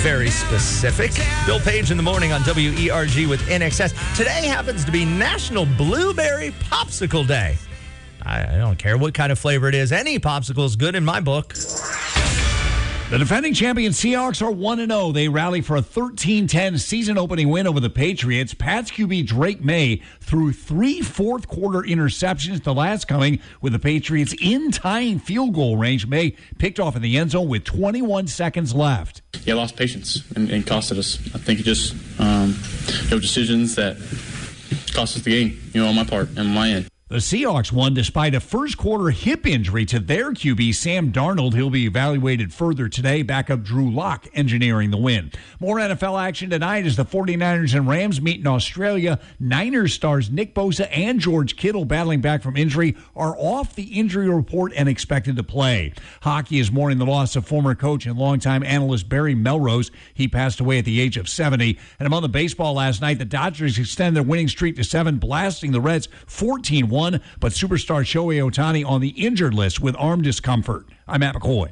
Very specific. Bill Page in the morning on WERG with NXS. Today happens to be National Blueberry Popsicle Day. I don't care what kind of flavor it is. Any popsicle is good in my book. The defending champion Seahawks are 1-0. They rally for a 13-10 season-opening win over the Patriots. Pats QB Drake May threw 3 fourth-quarter interceptions, the last coming with the Patriots in tying field goal range. May picked off in the end zone with 21 seconds left. Yeah, lost patience and costed us. I think it just decisions that cost us the game, on my part and my end. The Seahawks won despite a first-quarter hip injury to their QB, Sam Darnold. He'll be evaluated further today. Backup Drew Lock engineering the win. More NFL action tonight as the 49ers and Rams meet in Australia. Niners stars Nick Bosa and George Kittle, battling back from injury, are off the injury report and expected to play. Hockey is mourning the loss of former coach and longtime analyst Barry Melrose. He passed away at the age of 70. And among the baseball last night, the Dodgers extended their winning streak to 7, blasting the Reds 14-1. But superstar Shohei Ohtani on the injured list with arm discomfort. I'm Matt McCoy.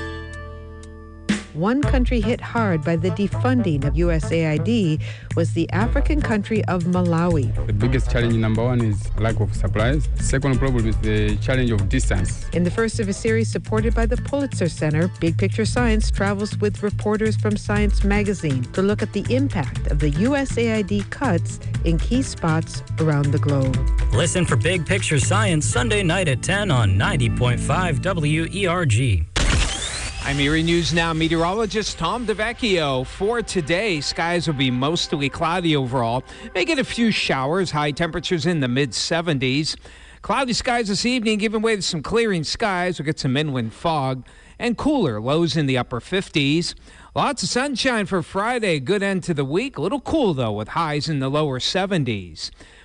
One country hit hard by the defunding of USAID was the African country of Malawi. The biggest challenge, number one, is lack of supplies. Second problem is the challenge of distance. In the first of a series supported by the Pulitzer Center, Big Picture Science travels with reporters from Science Magazine to look at the impact of the USAID cuts in key spots around the globe. Listen for Big Picture Science Sunday night at 10 on 90.5 WERG. I'm Erie News Now meteorologist Tom DeVecchio. For today, skies will be mostly cloudy overall. May get a few showers, high temperatures in the mid-70s. Cloudy skies this evening, giving way to some clearing skies. We'll get some inland fog and cooler, lows in the upper 50s. Lots of sunshine for Friday, good end to the week. A little cool, though, with highs in the lower 70s.